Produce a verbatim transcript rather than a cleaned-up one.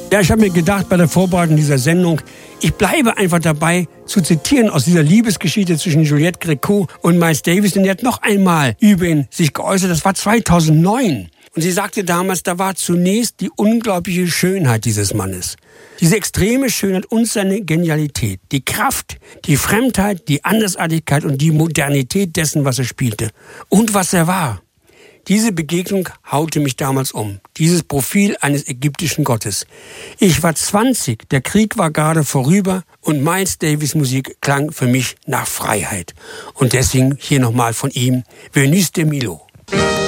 Ja, ich habe mir gedacht bei der Vorbereitung dieser Sendung, ich bleibe einfach dabei zu zitieren aus dieser Liebesgeschichte zwischen Juliette Gréco und Miles Davis. Und er hat noch einmal über ihn sich geäußert, das war zweitausendneun. Und sie sagte damals, da war zunächst die unglaubliche Schönheit dieses Mannes. Diese extreme Schönheit und seine Genialität, die Kraft, die Fremdheit, die Andersartigkeit und die Modernität dessen, was er spielte und was er war. Diese Begegnung haute mich damals um. Dieses Profil eines ägyptischen Gottes. Ich war zwanzig, der Krieg war gerade vorüber und Miles Davis Musik klang für mich nach Freiheit. Und deswegen hier nochmal von ihm, Venus de Milo.